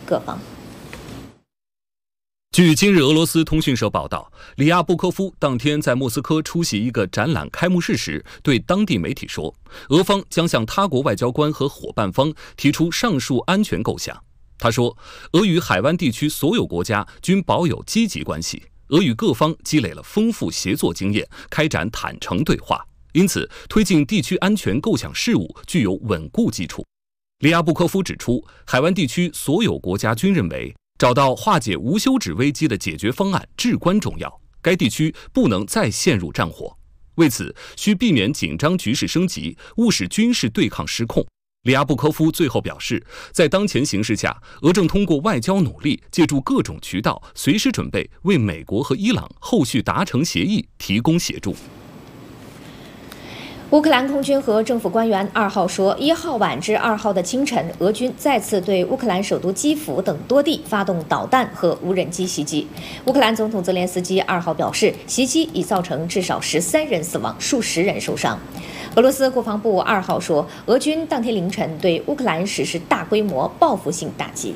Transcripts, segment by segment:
各方。 据今日俄罗斯通讯社报道，里亚布科夫当天在莫斯科出席一个展览开幕式时，对当地媒体说，俄方将向他国外交官和伙伴方提出上述安全构想。他说，俄与海湾地区所有国家均保有积极关系，俄与各方积累了丰富协作经验，开展坦诚对话，因此推进地区安全构想事务具有稳固基础。里亚布科夫指出，海湾地区所有国家均认为找到化解无休止危机的解决方案至关重要，该地区不能再陷入战火，为此需避免紧张局势升级，勿使军事对抗失控。里亚布科夫最后表示，在当前形势下，俄正通过外交努力，借助各种渠道，随时准备为美国和伊朗后续达成协议提供协助。 乌克兰空军和政府官员2号说，1号晚至2号的清晨，俄军再次对乌克兰首都基辅等多地发动导弹和无人机袭击。乌克兰总统泽连斯基2号表示，袭击已造成至少13人死亡，数十人受伤。俄罗斯国防部2号说，俄军当天凌晨对乌克兰实施大规模报复性打击。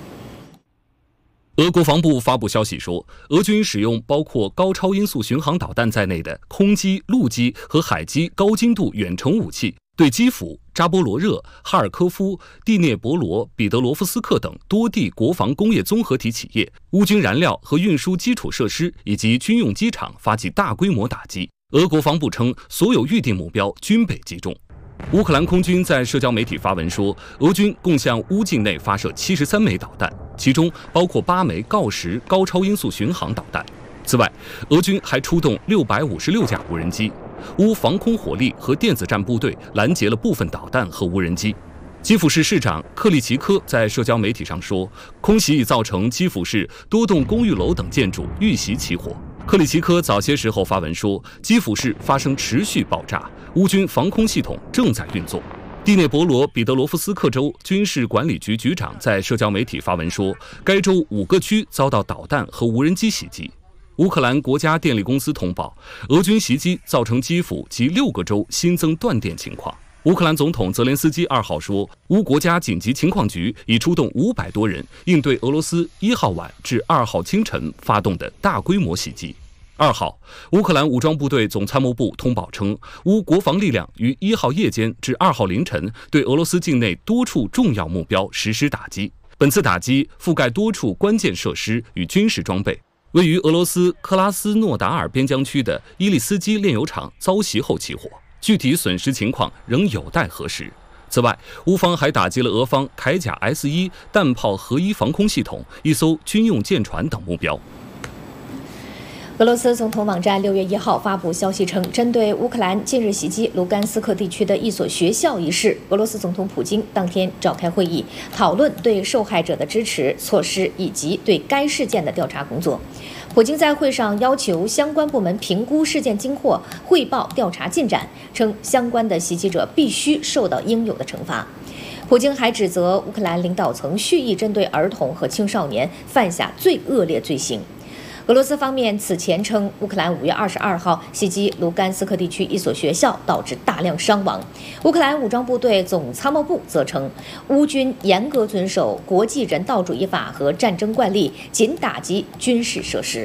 俄国防部发布消息说，俄军使用包括高超音速巡航导弹在内的空基、陆基和海基高精度远程武器，对基辅、扎波罗热、哈尔科夫、第聂伯罗、彼得罗夫斯克等多地国防工业综合体企业、乌军燃料和运输基础设施以及军用机场发起大规模打击。俄国防部称，所有预定目标均被击中。乌克兰空军在社交媒体发文说，俄军共向乌境内发射73枚导弹，其中包括8枚锆石高超音速巡航导弹。此外，俄军还出动656架无人机，乌防空火力和电子战部队拦截了部分导弹和无人机。基辅市市长克利奇科在社交媒体上说，空袭已造成基辅市多栋公寓楼等建筑遇袭起火。克里奇科早些时候发文说，基辅市发生持续爆炸，乌军防空系统正在运作。第聂伯罗彼得罗夫斯克州军事管理局局长在社交媒体发文说，该州5个区遭到导弹和无人机袭击。乌克兰国家电力公司通报，俄军袭击造成基辅及6个州新增断电情况。乌克兰总统泽连斯基2号说，乌国家紧急情况局已出动500多人应对俄罗斯1号晚至2号清晨发动的大规模袭击。2号，乌克兰武装部队总参谋部通报称，乌国防力量于1号夜间至2号凌晨对俄罗斯境内多处重要目标实施打击。本次打击覆盖多处关键设施与军事装备。位于俄罗斯克拉斯诺达尔边疆区的伊利斯基炼油厂遭袭后起火，具体损失情况仍有待核实。此外，乌方还打击了俄方铠甲 S1 弹炮合一防空系统、一艘军用舰船等目标。 俄罗斯总统网站6月1号发布消息称，针对乌克兰近日袭击卢甘斯克地区的一所学校一事，俄罗斯总统普京当天召开会议，讨论对受害者的支持措施以及对该事件的调查工作。普京在会上要求相关部门评估事件经过，汇报调查进展，称相关的袭击者必须受到应有的惩罚。普京还指责乌克兰领导层蓄意针对儿童和青少年，犯下最恶劣罪行。俄罗斯方面此前称，乌克兰5月22号袭击卢甘斯克地区一所学校，导致大量伤亡。乌克兰武装部队总参谋部则称，乌军严格遵守国际人道主义法和战争惯例，仅打击军事设施。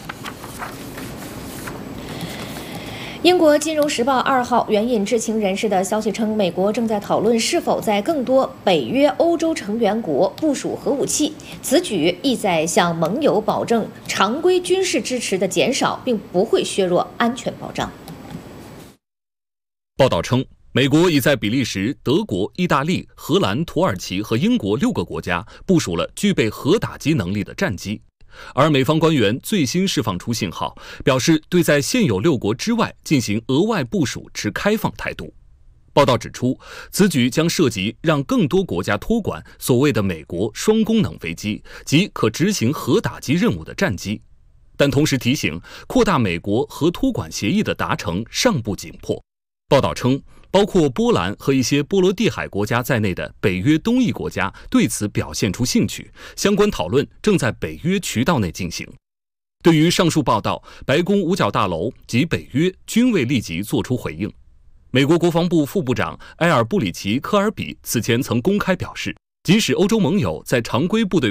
英国金融时报2号援引知情人士的消息称，美国正在讨论是否在更多北约欧洲成员国部署核武器，此举意在向盟友保证常规军事支持的减少，并不会削弱安全保障。 报道称，美国已在比利时、德国、意大利、荷兰、土耳其和英国6个国家部署了具备核打击能力的战机。而美方官员最新释放出信号，表示对在现有6国之外进行额外部署持开放态度。报道指出，此举将涉及让更多国家托管所谓的美国双功能飞机及可执行核打击任务的战机，但同时提醒，扩大美国核托管协议的达成尚不紧迫。报道称，包括波兰和一些波罗的海国家在内的北约东翼国家对此表现出兴趣，相关讨论正在北约渠道内进行。对于上述报道，白宫五角大楼及北约均未立即作出回应。美国国防部副部长埃尔布里奇科尔比此前曾公开表示，即使欧洲盟友在常规部队